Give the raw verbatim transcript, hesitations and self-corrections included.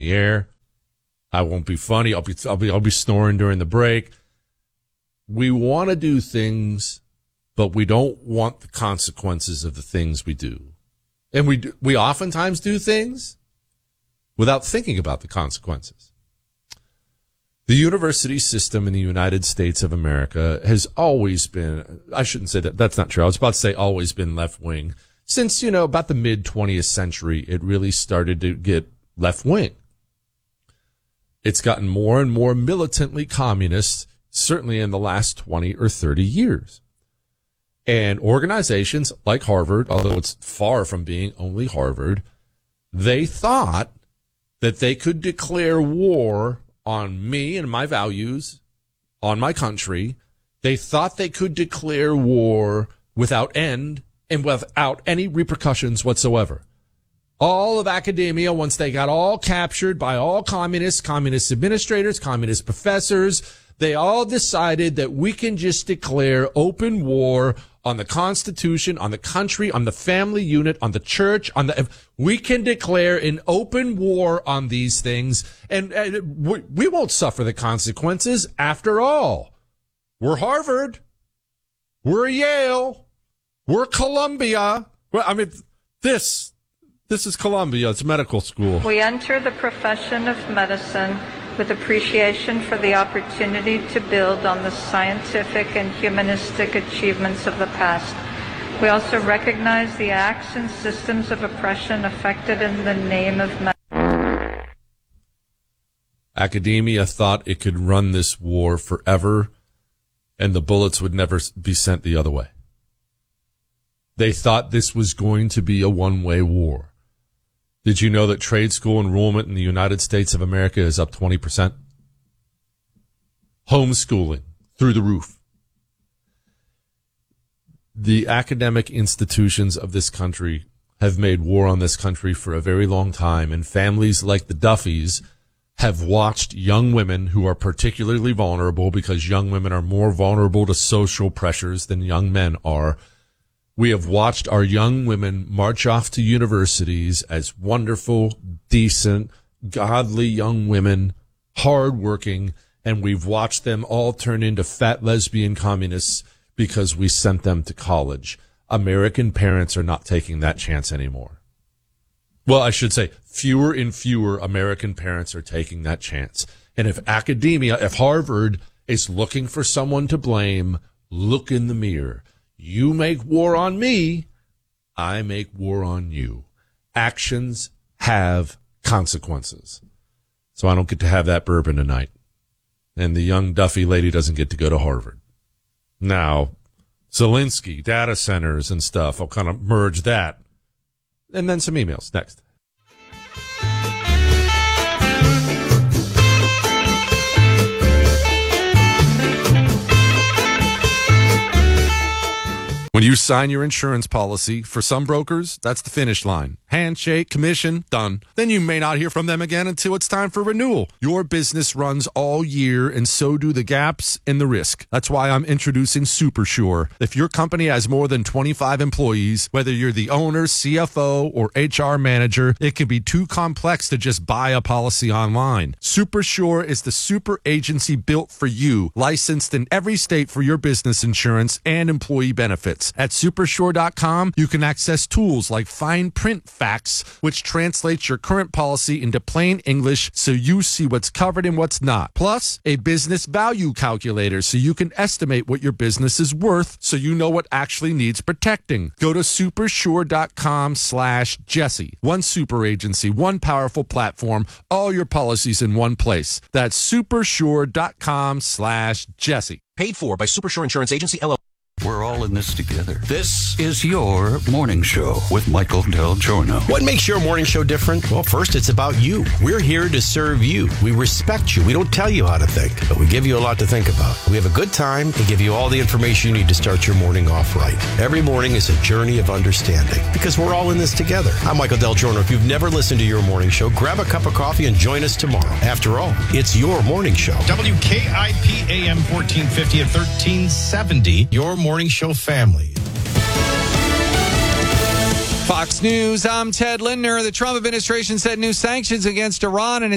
the air. I won't be funny. I'll be, I'll be, I'll be snoring during the break. We want to do things, but we don't want the consequences of the things we do. And we do, we oftentimes do things without thinking about the consequences. The university system in the United States of America has always been, I shouldn't say that, that's not true. I was about to say always been left-wing. Since, you know, about the mid-twentieth century, it really started to get left-wing. It's gotten more and more militantly communist, certainly in the last twenty or thirty years. And organizations like Harvard, although it's far from being only Harvard, they thought that they could declare war on me and my values, on my country. They thought they could declare war without end and without any repercussions whatsoever. All of academia, once they got all captured by all communists, communist administrators, communist professors, they all decided that we can just declare open war on the Constitution, on the country, on the family unit, on the church, on the, we can declare an open war on these things, and, and we, we won't suffer the consequences. After all, we're Harvard, we're Yale, we're Columbia. Well, I mean, this, this is Columbia. It's medical school. We enter the profession of medicine with appreciation for the opportunity to build on the scientific and humanistic achievements of the past. We also recognize the acts and systems of oppression affected in the name of medicine. Academia thought it could run this war forever, and the bullets would never be sent the other way. They thought this was going to be a one-way war. Did you know that trade school enrollment in the United States of America is up twenty percent? Homeschooling through the roof. The academic institutions of this country have made war on this country for a very long time, and families like the Duffys have watched young women who are particularly vulnerable, because young women are more vulnerable to social pressures than young men are. We have watched our young women march off to universities as wonderful, decent, godly young women, hardworking, and we've watched them all turn into fat lesbian communists because we sent them to college. American parents are not taking that chance anymore. Well, I should say fewer and fewer American parents are taking that chance. And if academia, if Harvard is looking for someone to blame, look in the mirror. You make war on me, I make war on you. Actions have consequences. So I don't get to have that bourbon tonight. And the young Duffy lady doesn't get to go to Harvard. Now, Zelensky, data centers and stuff, I'll kind of merge that. And then some emails next. When you sign your insurance policy, for some brokers, that's the finish line. Handshake, commission, done. Then you may not hear from them again until it's time for renewal. Your business runs all year, and so do the gaps and the risk. That's why I'm introducing SuperSure. If your company has more than twenty-five employees, whether you're the owner, C F O, or H R manager, it can be too complex to just buy a policy online. SuperSure is the super agency built for you, licensed in every state for your business insurance and employee benefits. At supersure dot com, you can access tools like fine print facts, which translates your current policy into plain English so you see what's covered and what's not. Plus, a business value calculator so you can estimate what your business is worth so you know what actually needs protecting. Go to supersure dot com slash Jesse. One super agency, one powerful platform, all your policies in one place. That's supersure dot com slash Jesse. Paid for by Supersure Insurance Agency, L L C. We're all in this together. This is your morning show with Michael Del Giorno. What makes your morning show different? Well, first, it's about you. We're here to serve you. We respect you. We don't tell you how to think, but we give you a lot to think about. We have a good time and give you all the information you need to start your morning off right. Every morning is a journey of understanding because we're all in this together. I'm Michael Del Giorno. If you've never listened to your morning show, grab a cup of coffee and join us tomorrow. After all, it's your morning show. W K I P A M fourteen fifty and thirteen seventy, your morning show family. Fox News, I'm Ted Lindner. The Trump administration set new sanctions against Iran and